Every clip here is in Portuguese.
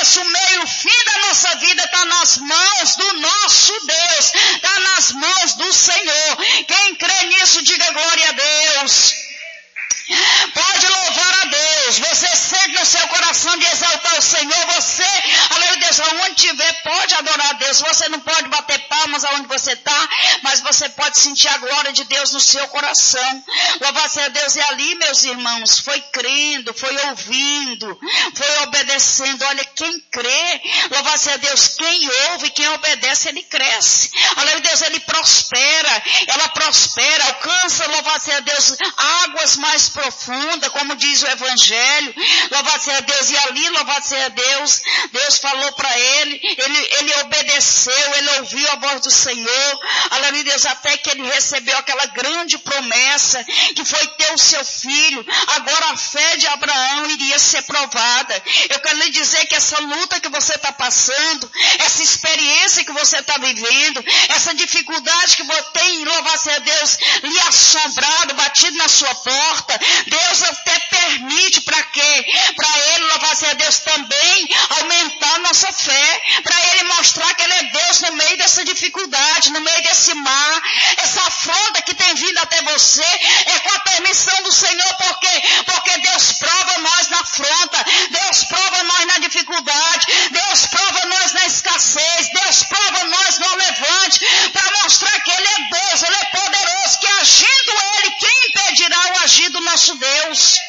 começo, o meio, o fim da nossa vida está nas mãos do nosso Deus, está nas mãos do Senhor. Quem crê nisso, diga glória a Deus. Pode louvar a Deus, você sente no seu coração de exaltar o Senhor, você, aleluia, Deus, aonde estiver, pode adorar a Deus. Você não pode bater palmas aonde você está, mas você pode sentir a glória de Deus no seu coração. Louvar a Deus. E ali, meus irmãos, foi crendo, foi ouvindo, foi obedecendo. Olha, quem crê, louvar a Deus, quem ouve, quem obedece, ele cresce. Aleluia, Deus, ele prospera, ela prospera, alcança, louvar a Deus, águas mais profundas, como diz o Evangelho. Louvado a Deus. E ali, louvado a Deus, Deus falou para ele obedeceu, ele ouviu a voz do Senhor, aleluia, Deus, até que ele recebeu aquela grande promessa, que foi ter o seu filho. Agora a fé de Abraão iria ser provada. Eu quero lhe dizer que essa luta que você está passando, essa experiência que você está vivendo, essa dificuldade que você tem, louvado a Deus, lhe assombrado, batido na sua porta, Deus até permite para quê? Para ele, louvado a Deus, também aumentar a nossa fé, para ele mostrar que ele é Deus no meio dessa dificuldade, no meio desse mar. Essa afronta que tem vindo até você é com a permissão do Senhor. Por quê? Porque Deus prova nós na afronta, Deus prova nós na dificuldade, Deus prova nós na escassez, Deus prova nós no levante, para mostrar que ele é Deus, ele é poderoso, que agindo ele, quem impedirá o agir do nosso Deus?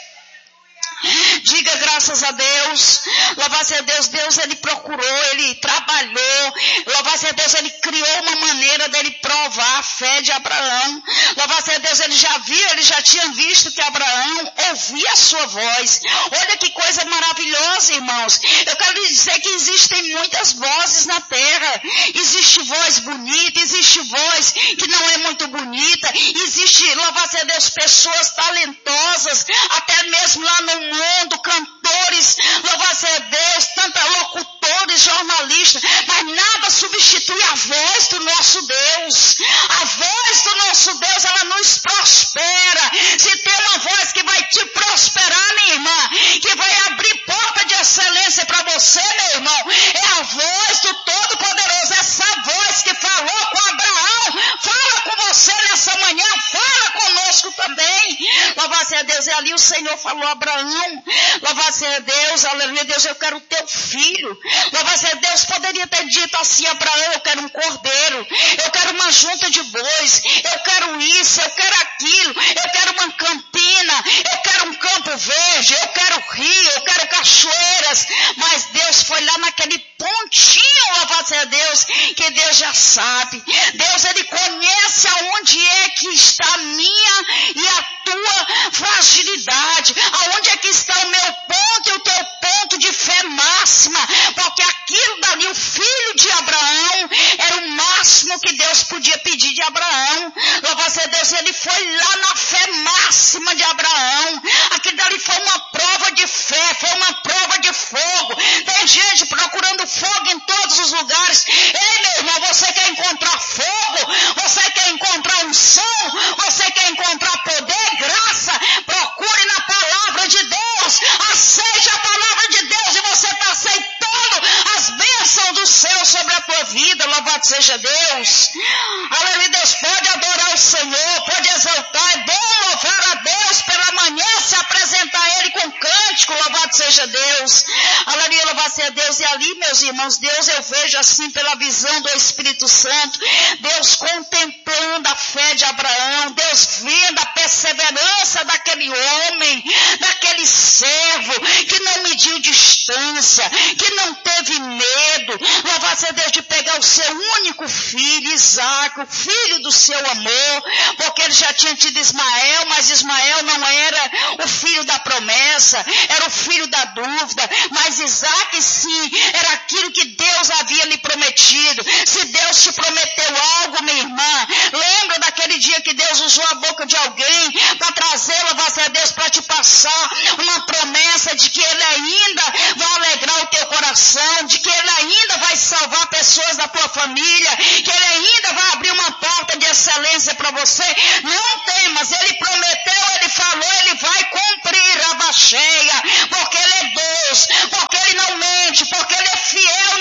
Diga graças a Deus. Louvado a Deus. Deus, ele procurou, ele trabalhou. Louvado a Deus, ele criou uma maneira dele provar a fé de Abraão. Louvado a Deus, ele já viu, ele já tinha visto que Abraão ouvia a sua voz. Olha que coisa maravilhosa, irmãos. Eu quero lhe dizer que existem muitas vozes na terra. Existe voz bonita, existe voz que não é muito bonita. Existe, louvado a Deus, pessoas talentosas, até mesmo lá no mundo, cantores, louvado a Deus, tantos locutores, jornalistas, mas nada substitui a voz do nosso Deus. A voz do nosso Deus, ela nos prospera. Se tem uma voz que vai te prosperar, minha irmã, que vai abrir porta de excelência para você, meu irmão, é a voz do Todo-Poderoso. Essa voz que falou com Abraão, fala com você nessa manhã, fala conosco também. Louvado a Deus. E ali o Senhor falou a Abraão, louvado a Deus, aleluia, Deus, eu quero teu filho. Louvado a Deus, poderia ter dito assim a Abraão, eu quero um cordeiro, eu quero uma junta de bois, eu quero isso, eu quero aquilo, eu quero uma campina, eu quero um campo verde, eu quero rio, eu quero cachoeiras. Mas Deus foi lá naquele pontinho, louvado a Deus, que Deus já sabe. Deus, ele conhece aonde é que está a minha e a tua fragilidade, aonde é que está o meu ponto e o teu ponto de fé máxima, porque aquilo dali, o filho de Abraão, era o máximo que Deus podia pedir de Abraão. Louvado a Deus, ele foi lá na fé máxima de Abraão. Aquilo dali foi uma prova de fé, foi uma prova de fogo. Tem gente procurando fogo em todos os lugares. Ei, meu irmão, você quer encontrar fogo? Você quer encontrar unção? Você quer encontrar poder, graça? Procure na palavra de Deus. Aceite a palavra de Deus e você está aceitando as bênçãos do céu sobre a tua vida. Louvado seja Deus. Aleluia, Deus, pode adorar o Senhor, pode exaltar. É bom louvar a Deus pela manhã, se apresentar a Ele com cântico. Louvado seja Deus. Aleluia, louvado seja Deus. E ali, meus irmãos, Deus, eu vejo assim pela visão do Espírito Santo, Deus contemplando a fé de Abraão, Deus vendo a perseverança daquele homem, daquele servo que não mediu distância, que não teve medo, louvado seja Deus, de pegar o seu único filho, Isaque, o filho do seu amor, porque ele já tinha tido Ismael, mas Ismael não era o filho da promessa, era o filho da dúvida, mas Isaque sim, era aquilo que Deus havia lhe prometido. Se Deus te prometeu algo, minha irmã, lembra daquele dia que Deus usou a boca de alguém para trazer, louvado a Deus, para te passar uma promessa de que Ele ainda vai alegrar o teu coração, de que Ele ainda vai salvar pessoas da tua família, que Ele ainda vai abrir uma porta de excelência para você. Não temas, Ele prometeu, Ele falou, Ele vai cumprir a bacheia, porque Ele é Deus, porque Ele não mente, porque Ele é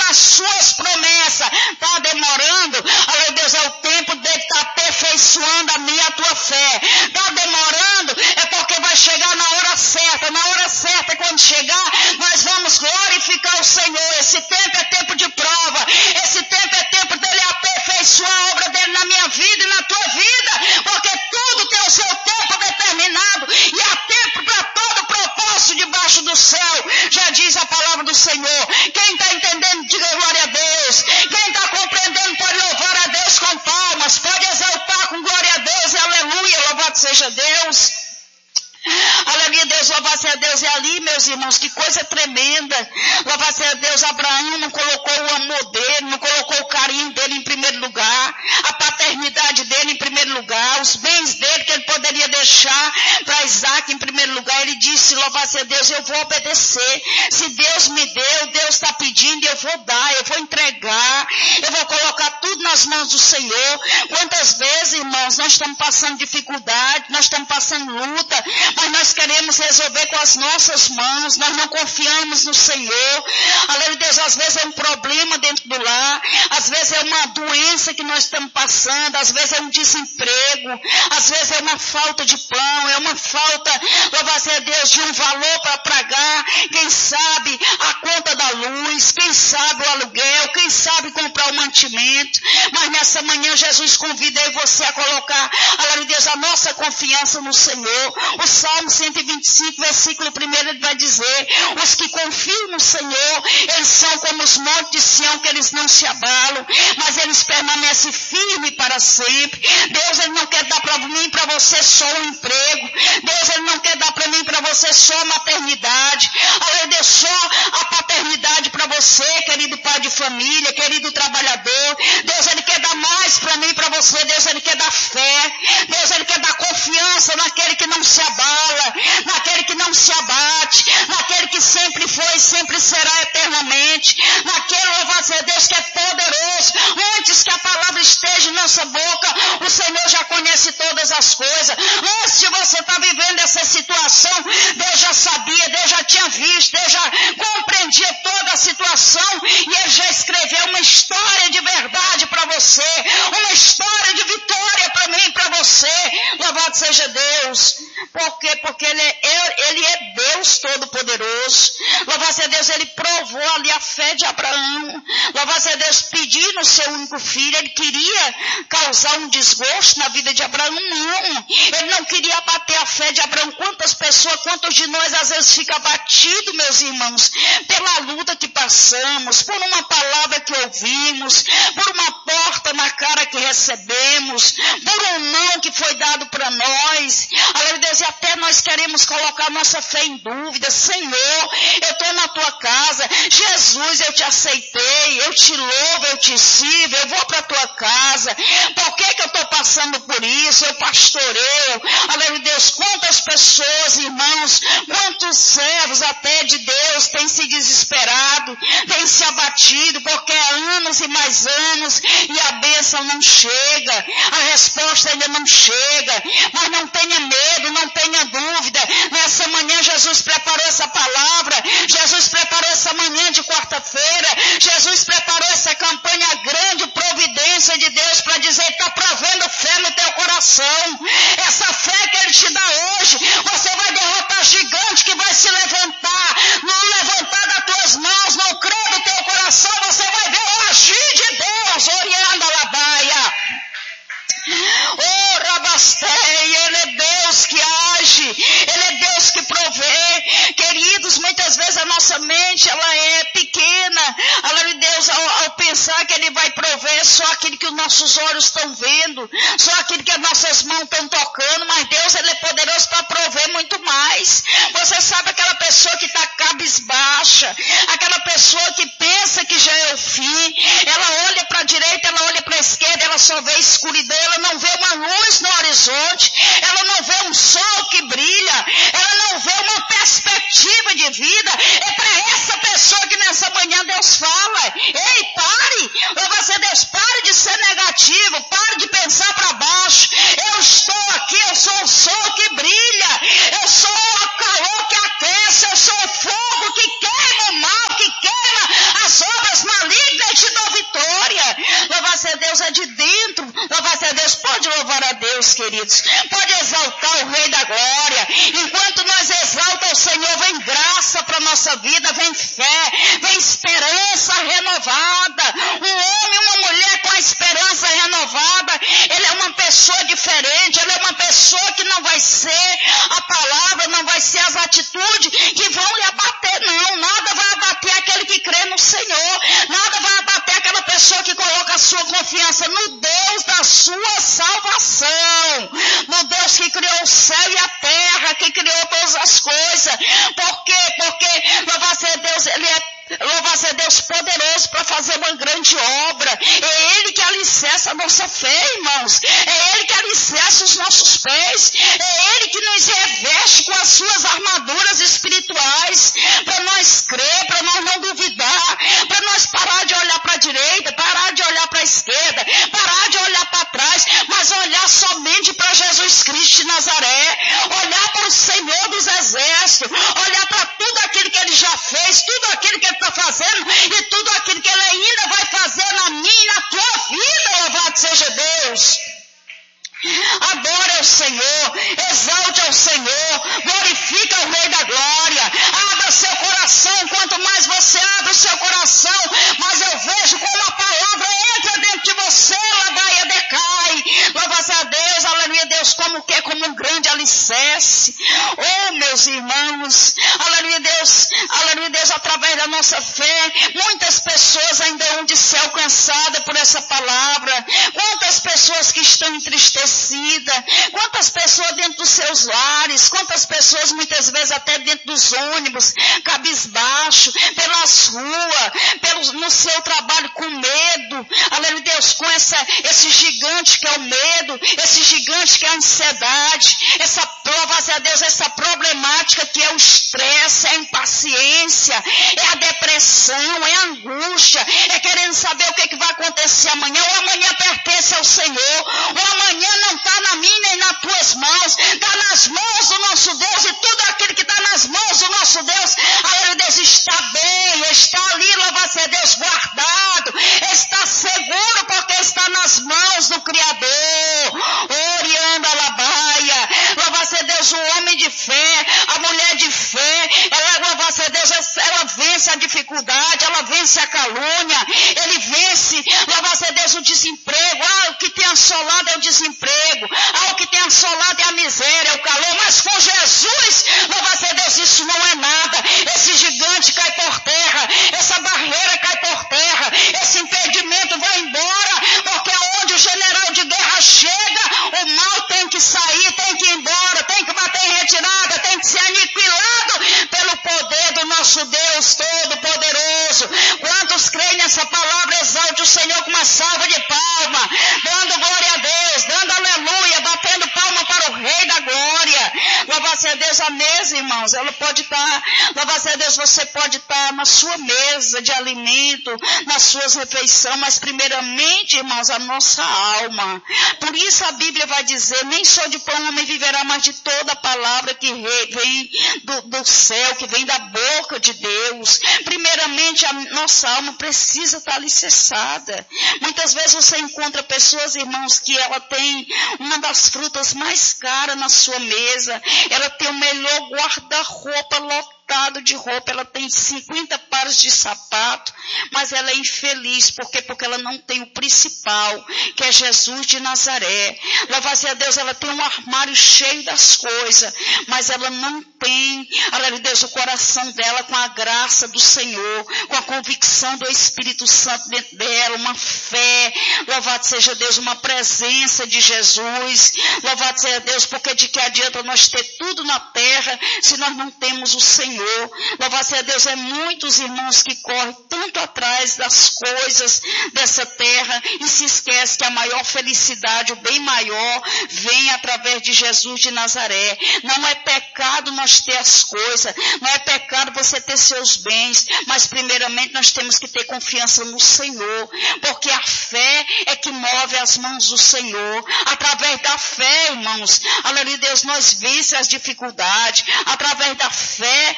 nas suas promessas. Está demorando? Aleluia, Deus, é o tempo dele estar aperfeiçoando a minha e a tua fé. Está demorando? É porque vai chegar na hora certa. Na hora certa, quando chegar, nós vamos glorificar o Senhor. Esse tempo é tempo de prova. Esse tempo é tempo dele aperfeiçoar a obra dele na minha vida e na tua vida. Porque tudo tem o seu tempo determinado. E há tempo para todo propósito debaixo do céu. Já diz a palavra do Senhor. Quem está entendendo, diga glória a Deus. Quem está compreendendo, pode louvar a Deus com palmas. Pode exaltar com glória a Deus. E aleluia, louvado seja Deus. Aleluia, Deus, louvado seja Deus. E ali, meus irmãos, que coisa tremenda. Louvado seja Deus, Abraão não colocou o amor dele, não colocou o carinho dele em primeiro lugar, a paternidade dele em primeiro lugar, os bens dele que ele poderia deixar para Isaac em primeiro lugar. Ele disse, louvado seja Deus, eu vou obedecer. Se Deus me deu, Deus está pedindo, eu vou dar, eu vou entregar, eu vou colocar tudo nas mãos do Senhor. Quantas vezes, irmãos, nós estamos passando dificuldade, nós estamos passando luta, mas nós queremos resolver com as nossas mãos, nós não confiamos no Senhor. Aleluia, Deus, às vezes é um problema dentro do lar, às vezes é uma doença que nós estamos passando, às vezes é um desemprego, às vezes é uma falta de pão, é uma falta, louvado seja Deus, de um valor para pagar, quem sabe a conta da luz, quem sabe o aluguel, quem sabe comprar o mantimento. Mas nessa manhã Jesus convida eu e você a colocar, aleluia, Deus, a nossa confiança no Senhor. O Salmo 125, versículo 1, ele vai dizer, os que confiam no Senhor, eles são como os montes de Sião, que eles não se abalam, mas eles permanecem firmes para sempre. Deus, ele não quer dar para mim e para você só um emprego. Deus, ele não quer dar para mim e para você só maternidade. Ele deu só a paternidade para você, querido pai de família, querido trabalhador. Deus, ele quer dar mais para mim e para você. Deus, ele quer dar fé. Deus, ele quer dar confiança naquele que não se abala, naquele que não se abate, naquele que sempre foi e sempre será eternamente, naquele, louvado seja Deus, que é poderoso. Antes que a palavra esteja em nossa boca, o Senhor já conhece todas as coisas. Antes de você estar vivendo essa situação, Deus já sabia, Deus já tinha visto, Deus já compreendia toda a situação e Ele já escreveu uma história de verdade para você, uma história de vitória para mim e para você. Louvado seja Deus. Por quê? Porque Ele é Deus Todo-Poderoso. Louvado seja Deus, Ele provou ali a fé de Abraão. Louvado seja Deus, pedindo o seu único filho. Ele queria causar um desgosto na vida de Abraão? Não. Ele não queria abater a fé de Abraão. Quantas pessoas, quantos de nós às vezes fica abatido, meus irmãos, pela luta que passamos, por uma palavra que ouvimos, por uma porta na cara que recebemos, por um não que foi dado para nós. Aleluia, Deus, e até nós queremos colocar nossa fé em dúvida. Senhor, eu estou na tua casa. Jesus, eu te aceitei, eu te louvo, eu te sirvo, eu vou para a tua casa. Por que eu estou passando por isso? Eu pastoreio. Aleluia, Deus, quantas pessoas, irmãos, quantos servos até de Deus têm se desesperado, têm se abatido, porque há anos e mais anos e a bênção não chega, a resposta ainda não chega. Mas não tenha medo, não tenha dúvida. Nessa manhã Jesus preparou essa palavra, Jesus preparou essa manhã de quarta-feira, Jesus preparou essa campanha grande, providência de Deus, para dizer, está provendo fé no teu coração. Essa fé que Ele te dá hoje, você vai derrotar gigante que vai se levantar, não levantar das tuas mãos, não crer no teu coração, você vai ver o agir de Deus, oriando a labaia. Oh, Rabastei, Ele é Deus que age, Ele é Deus que provê. Queridos, muitas vezes a nossa mente, ela é pequena. Aleluia, Deus, ao pensar que Ele vai prover só aquilo que os nossos olhos estão vendo, só aquilo que as nossas mãos estão tocando, mas Deus, Ele é poderoso para prover muito mais. Você sabe aquela pessoa que está cabisbaixa, aquela pessoa que pensa que já é o fim, ela olha para a direita, ela olha para a esquerda, ela só vê escuridão, ela não vê uma luz no horizonte, ela não vê um sol que brilha, ela não vê uma perspectiva de vida. É para essa pessoa que nessa manhã Deus fala, ei, pare, você Deus, pare de ser negativo, pare de pensar para baixo. Eu estou aqui, eu sou o sol que brilha, eu sou o calor que aquece, eu sou o fogo que queima o mal, que queima as obras malignas notória. Louvado a Deus, é de dentro. Louvado a Deus, pode louvar a Deus, queridos. Pode exaltar o Rei da Glória. Enquanto nós exaltamos o Senhor, vem graça para a nossa vida, vem fé, vem esperança renovada. Um homem, uma mulher com a esperança renovada, ele é uma pessoa diferente, ele é uma pessoa que não vai ser a palavra, não vai ser as atitudes que vão lhe abater, não. Nada vai abater aquele que crê no Senhor. Nada vai abater aquela pessoa que coloca a sua confiança no Deus da sua salvação. No Deus que criou o céu e a terra, que criou todas as coisas. Por quê? Porque louvado seja Deus, ele é louvado seja Deus poderoso para fazer uma grande obra. É Ele que alicerça a nossa fé, irmãos. É Ele que alicerça os nossos pés. É Ele que nos reveste com as suas armaduras espirituais. Para nós crer, para nós não duvidar. Para nós parar de olhar para a direita, parar de olhar para a esquerda, parar de olhar para trás, mas olhar somente para Jesus Cristo de Nazaré. Olhar para o Senhor dos Exércitos. Olhar para tudo aquilo que Ele já fez, tudo aquilo que Ele está fazendo e tudo aquilo que Ele ainda vai fazer na minha e na tua vida. Louvado seja Deus. Adore ao Senhor, exalte ao Senhor, glorifica o Rei da Glória, abra seu coração. Quanto mais você abre o seu coração, mais eu vejo como a palavra entra dentro de você, ladaia decai. Louvado a Deus, aleluia, Deus, como que é como um grande alicerce. Oh, meus irmãos, aleluia, Deus, através da nossa fé, muitas pessoas ainda hão de ser alcançadas por essa palavra. Quantas pessoas que estão entristecidas, quantas pessoas dentro dos seus lares, quantas pessoas muitas vezes até dentro dos ônibus, cabisbaixo, pelas ruas, no seu trabalho com medo, aleluia Deus, com esse gigante que é o medo, esse gigante que é a ansiedade, essa prova, a Deus, essa problemática que é o estresse, é a impaciência, é a depressão, é a angústia, é querendo saber o que vai acontecer amanhã. O amanhã pertence ao Senhor, o amanhã não está na minha nem nas tuas mãos, está nas mãos do nosso Deus, e tudo aquilo que está nas mãos do nosso Deus, aleluia Deus, está bem, está ali, louvado seja Deus, guardado, está seguro porque está nas mãos do Criador. Orianda Labaia, louvado seja Deus, o homem de fé, a mulher de fé, ela, louvado seja Deus, ela vence a dificuldade, ela vence a calúnia, ele vence, louvado seja Deus, o desemprego. O que tem assolado é o desemprego, o que tem assolado é a miséria, é o calor, mas com Jesus, louvado seja Deus, isso não é nada. Esse gigante cai por terra, essa barreira cai por terra, esse impedimento vai embora, porque onde o general de guerra chega, o mal tem que sair, tem que ir embora, tem que bater em retirada, tem que ser aniquilado pelo poder do nosso Deus Todo-Poderoso. Quantos creem nessa palavra, exalte o Senhor com uma salva de palma, dando glória a Deus, dando aleluia, batendo palma para o Rei da Glória. Louvado seja Deus, a mesa, irmãos, ela pode estar, louvado seja Deus, você pode estar na sua mesa de alimento, nas suas refeições, mas primeiramente, irmãos, a nossa alma. Por isso a Bíblia vai dizer, nem só de pão o homem viverá, mas de toda a palavra que vem do céu, que vem da boca de Deus. Primeiramente, a nossa alma precisa estar alicerçada. Muitas vezes você encontra pessoas, irmãos, que ela tem uma das frutas mais caras na sua mesa, ela tem o melhor guarda-roupa lotado de roupa, ela tem 50 pares de sapato, mas ela é infeliz, porque ela não tem o principal, que é Jesus de Nazaré. Louvado seja Deus, ela tem um armário cheio das coisas, mas ela não tem, aleluia Deus, o coração dela com a graça do Senhor, com a convicção do Espírito Santo dentro dela, uma fé, louvado seja Deus, uma presença de Jesus. Louvado seja Deus, porque de que adianta nós ter tudo na terra se nós não temos o Senhor? Louvado seja Deus, é muitos irmãos que correm tanto atrás das coisas dessa terra e se esquece que a maior felicidade, o bem maior, vem através de Jesus de Nazaré. Não é pecado nós ter as coisas, não é pecado você ter seus bens, mas primeiramente nós temos que ter confiança no Senhor, porque a fé é que move as mãos do Senhor. Através da fé, irmãos, aleluia Deus, nós vencemos as dificuldades, através da fé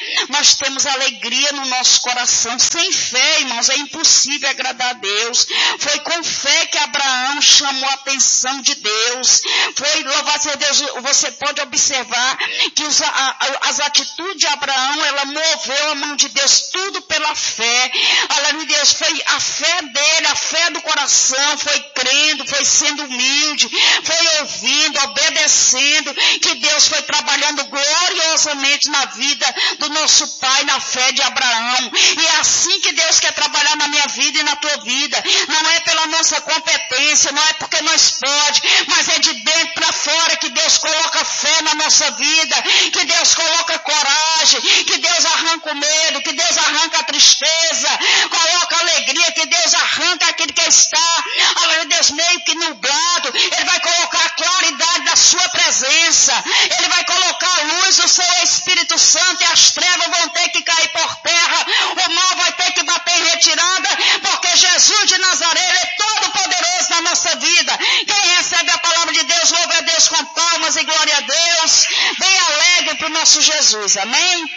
nós temos alegria no nosso coração. Sem fé, irmãos, é impossível agradar a Deus. Foi com fé que Abraão chamou a atenção de Deus. Foi, louvado seja Deus, você pode observar que as atitudes de Abraão, ela moveu a mão de Deus, tudo pela fé. Aleluia, Deus, foi a fé dele, a fé do coração, foi crendo, foi sendo humilde, foi ouvindo, obedecendo, que Deus foi trabalhando gloriosamente na vida do nosso pai, na fé de Abraão. E é assim que Deus quer trabalhar na minha vida e na tua vida. Não é pela nossa competência, não é porque nós pode, mas é de dentro para fora que Deus coloca fé na nossa vida, que Deus coloca coragem, que Deus arranca o medo, que Deus arranca a tristeza, coloca a alegria, que Deus arranca aquilo que está, aleluia, Deus, meio que nublado. Ele vai colocar a claridade da sua presença, ele vai colocar a luz do seu Espírito Santo, e as trevas vão ter que cair por terra, o mal vai ter que bater em retirada, porque Jesus de Nazaré, ele é todo poderoso na nossa vida. Quem recebe a palavra de Deus, louva a Deus com palmas e glória a Deus, bem alegre para o nosso Jesus, amém?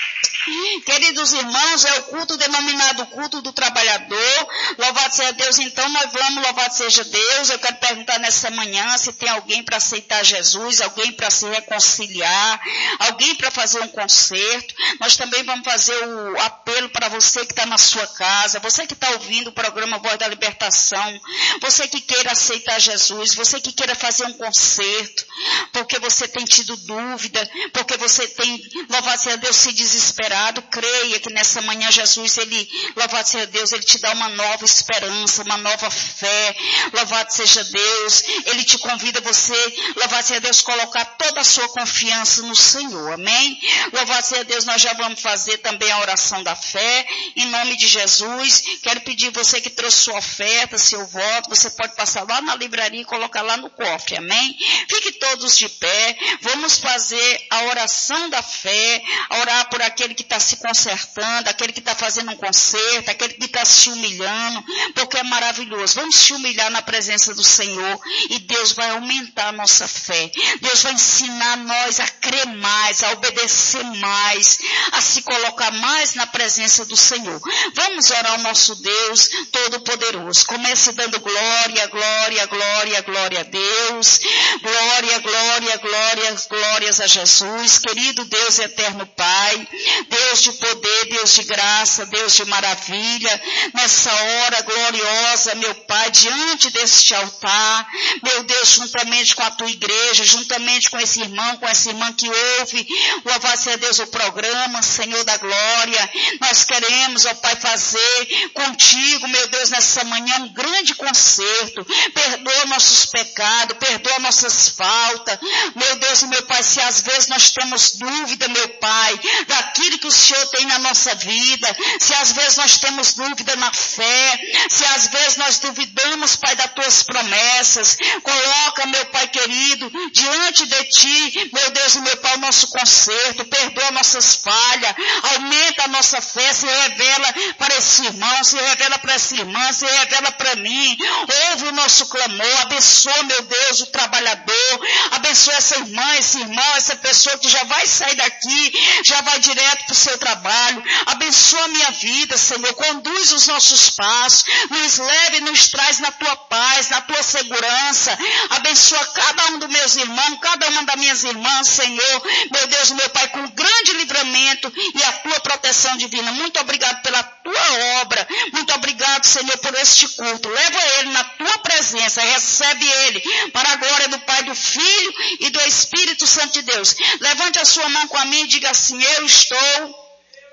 Queridos irmãos, é o culto denominado culto do trabalhador. Louvado seja Deus. Então nós vamos, louvado seja Deus. Eu quero perguntar nessa manhã se tem alguém para aceitar Jesus, alguém para se reconciliar, alguém para fazer um concerto. Nós também vamos fazer o apelo para você que está na sua casa, você que está ouvindo o programa Voz da Libertação, você que queira aceitar Jesus, você que queira fazer um concerto, porque você tem tido dúvida, porque você tem, louvado seja Deus, se desesperado. Creia que nessa manhã Jesus, ele, louvado seja Deus, ele te dá uma nova esperança, uma nova fé. Louvado seja Deus, ele te convida você, louvado seja Deus, colocar toda a sua confiança no Senhor, amém? Louvado seja Deus, nós já vamos fazer também a oração da fé, em nome de Jesus. Quero pedir você que trouxe sua oferta, seu voto, você pode passar lá na livraria e colocar lá no cofre, amém? Fique todos de pé, vamos fazer a oração da fé, orar por aquele que está se consertando, aquele que está fazendo um conserto, aquele que está se humilhando, porque é maravilhoso. Vamos se humilhar na presença do Senhor e Deus vai aumentar a nossa fé. Deus vai ensinar nós a crer mais, a obedecer mais, a se colocar mais na presença do Senhor. Vamos orar ao nosso Deus Todo-Poderoso. Comece dando glória, glória, glória, glória a Deus. Glória, glória, glória, glórias a Jesus. Querido Deus eterno Pai, Deus de poder, Deus de graça, Deus de maravilha, nessa hora gloriosa, meu Pai, diante deste altar, meu Deus, juntamente com a tua igreja, juntamente com esse irmão, com essa irmã que ouve, louvado seja Deus, o programa, Senhor da glória, nós queremos, ó Pai, fazer contigo, meu Deus, nessa manhã um grande concerto. Perdoa nossos pecados, perdoa nossas faltas, meu Deus e meu Pai, se às vezes nós temos dúvida, meu Pai, daquilo que o Senhor tem na nossa vida, se às vezes nós temos dúvida na fé, se às vezes nós duvidamos, Pai, das tuas promessas, coloca, meu Pai querido, diante de ti, meu Deus e meu Pai, o nosso conserto, perdoa nossas falhas, aumenta a nossa fé, se revela para esse irmão, se revela para essa irmã, se revela para mim, ouve o nosso clamor, abençoa, meu Deus, o trabalhador, abençoa essa irmã, esse irmão, essa pessoa que já vai sair daqui, já vai direto para o seu trabalho. Abençoa a minha vida, Senhor, conduz os nossos passos, nos leve e nos traz na tua paz, na tua segurança. Abençoa cada um dos meus irmãos, cada uma das minhas irmãs, Senhor, meu Deus, meu Pai, com grande livramento e a tua proteção divina. Muito obrigado pela tua obra, muito obrigado, Senhor, por este culto. Leva ele na tua presença, recebe ele para a glória do Pai, do Filho e do Espírito Santo de Deus. Levante a sua mão com a minha e diga assim: eu estou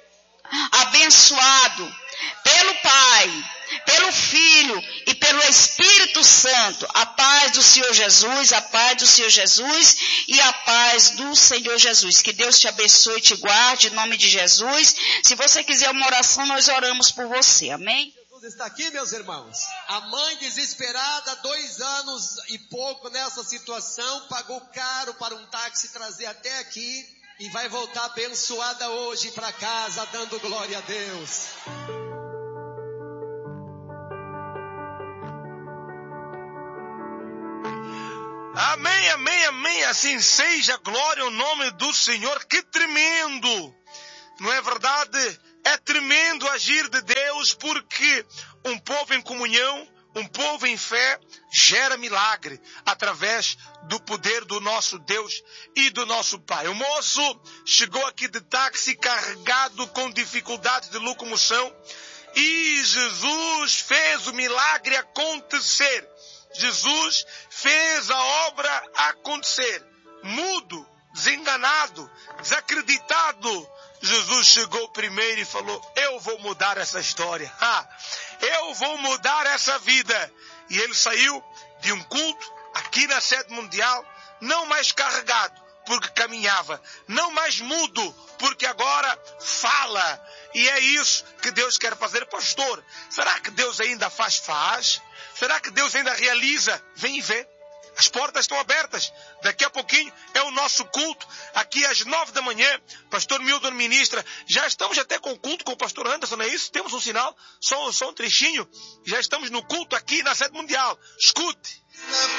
abençoado pelo Pai, pelo Filho e pelo Espírito Santo. A paz do Senhor Jesus, a paz do Senhor Jesus e a paz do Senhor Jesus. Que Deus te abençoe e te guarde em nome de Jesus. Se você quiser uma oração, nós oramos por você, amém? Jesus está aqui, meus irmãos. A mãe desesperada, 2 anos e pouco nessa situação, pagou caro para um táxi trazer até aqui e vai voltar abençoada hoje para casa, dando glória a Deus. Amém, amém, amém, assim seja, glória ao nome do Senhor. Que tremendo, Não é verdade? É tremendo agir de Deus, porque um povo em comunhão, um povo em fé, gera milagre através do poder do nosso Deus e do nosso Pai. O moço chegou aqui de táxi carregado com dificuldades de locomoção e Jesus fez o milagre acontecer. Jesus fez a obra acontecer. Mudo, desenganado, desacreditado, Jesus chegou primeiro e falou: eu vou mudar essa história. Eu vou mudar essa vida. E ele saiu de um culto aqui na sede mundial, não mais carregado, porque caminhava, não mais mudo, porque agora fala. E é isso que Deus quer fazer. Pastor, será que Deus ainda faz? Faz. Será que Deus ainda realiza? Vem e vê. As portas estão abertas. Daqui a pouquinho é o nosso culto. Aqui às 9 da manhã, pastor Milton ministra. Já estamos até com o culto com o pastor Anderson, não é isso? Temos um sinal, só um trechinho. Já estamos no culto aqui na sede mundial. Escute.